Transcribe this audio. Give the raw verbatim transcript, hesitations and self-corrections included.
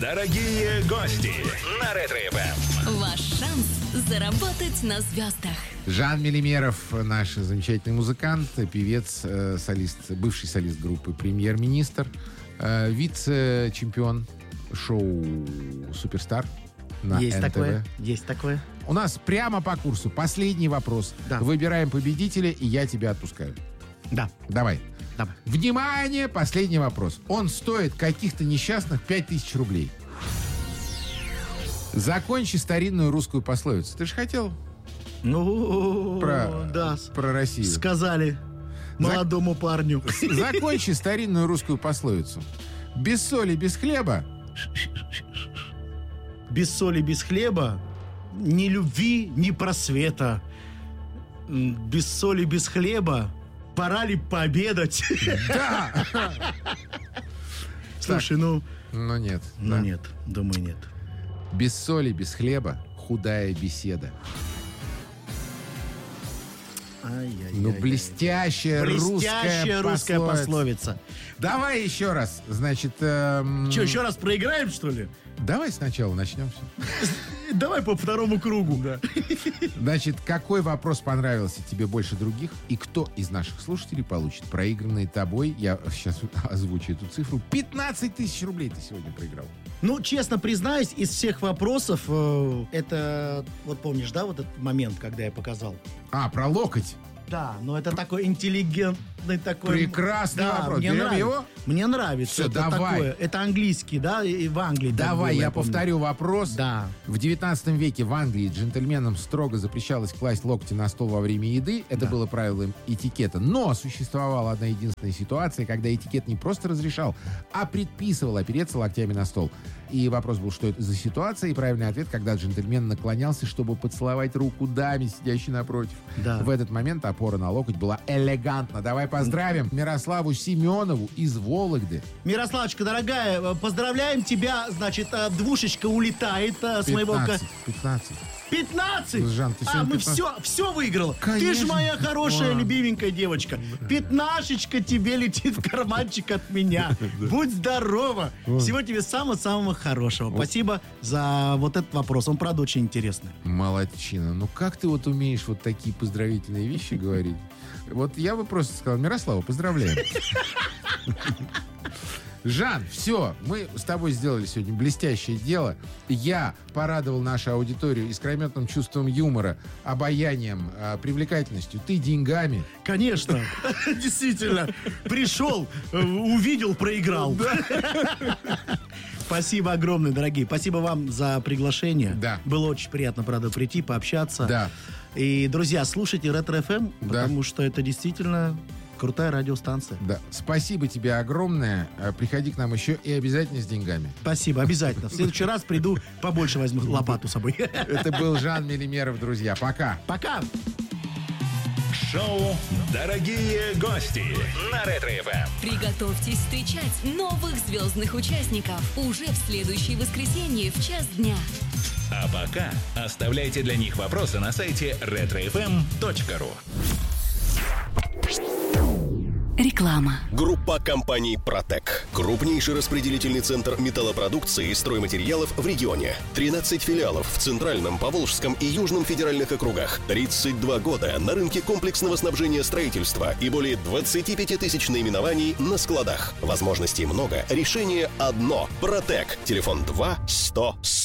дорогие гости на Ретро-эф эм. Ваш шанс заработать на звездах. Жан Мелимеров, наш замечательный музыкант, певец, э, солист, бывший солист группы «Премьер-министр», э, вице-чемпион шоу «Суперстар» на Есть эн тэ вэ. такое, есть такое. У нас прямо по курсу последний вопрос. Да. Выбираем победителя, и я тебя отпускаю. Да. Давай. Давай. Внимание, последний вопрос. Он стоит каких-то несчастных пять тысяч рублей. Закончи старинную русскую пословицу. Ты же хотел Ну, про, да. про Россию. Сказали молодому парню. Закончи старинную русскую пословицу. Без соли, без хлеба. Без соли, без хлеба, ни любви, ни просвета. М, Без соли, без хлеба, пора ли пообедать? Да! Слушай, ну... Ну нет. Ну да. нет, думаю, нет. Без соли, без хлеба, худая беседа. Ай-яй-яй. Ну, блестящая, Блестящая русская, русская пословица. пословица. Давай еще раз. Значит, эм, Че, еще раз проиграем, что ли? давай сначала начнем все. Давай по второму кругу. Да. Значит, какой вопрос понравился тебе больше других? И кто из наших слушателей получит проигранные тобой, я сейчас озвучу эту цифру, пятнадцать тысяч рублей ты сегодня проиграл. Ну, честно признаюсь, из всех вопросов, э, это, вот помнишь, да, вот этот момент, когда я показал? А, про локоть. Да, но это такой интеллигентный такой... Прекрасный да, вопрос. Мне Берем нравится. его? Мне нравится. Всё, это давай. такое. Это английский, да, и в Англии. так Давай, было, я помню. повторю вопрос. Да. В девятнадцатом веке в Англии джентльменам строго запрещалось класть локти на стол во время еды. Это Да. было правилом этикета. Но существовала одна единственная ситуация, когда этикет не просто разрешал, а предписывал опереться локтями на стол. И вопрос был, что это за ситуация, и правильный ответ, когда джентльмен наклонялся, чтобы поцеловать руку даме, сидящей напротив. Да. В этот момент опора на локоть была элегантна. Давай поздравим Мирославу Семенову из Вологды. Мирославочка, дорогая, э, поздравляем тебя. Значит, э, двушечка улетает э, с моего... ка- пятнадцать. пятнадцать. пятнадцать! Жан, ты а, сегодня мы пятнадцать. все, все выиграла. Ты Конечно. же моя хорошая, Ой. любименькая девочка. Пятнашечка тебе летит в карманчик от меня. Будь здорова. Всего тебе самого-самого хорошего. Спасибо за вот этот вопрос. Он, правда, очень интересный. Молодчина. Ну как ты вот умеешь вот такие поздравительные вещи говорить? Вот я бы просто сказал, Мирослава, поздравляем. Жан, все, мы с тобой сделали сегодня блестящее дело. Я порадовал нашу аудиторию искрометным чувством юмора, обаянием, э, привлекательностью. Ты деньгами. Конечно. Действительно. Пришел, э, увидел, проиграл. Спасибо огромное, дорогие. Спасибо вам за приглашение. Да. Было очень приятно, правда, прийти, пообщаться. Да. И, друзья, слушайте Ретро-эф эм, Да. потому что это действительно крутая радиостанция. Да. Спасибо тебе огромное. Э, Приходи к нам еще и обязательно с деньгами. Спасибо, обязательно. В следующий раз приду, побольше возьму лопату с собой. Это был Жан Мелимеров, друзья. Пока. Пока! Шоу «Дорогие гости» на Ретро-эф эм. Приготовьтесь встречать новых звездных участников уже в следующее воскресенье в час дня. А пока оставляйте для них вопросы на сайте ретро эф эм точка ру. Реклама. Группа компаний «Протек». Крупнейший распределительный центр металлопродукции и стройматериалов в регионе. тринадцать филиалов в Центральном, Поволжском и Южном федеральных округах. тридцать два года на рынке комплексного снабжения строительства и более двадцать пять тысяч наименований на складах. Возможностей много, решение одно. «Протек». Телефон два сто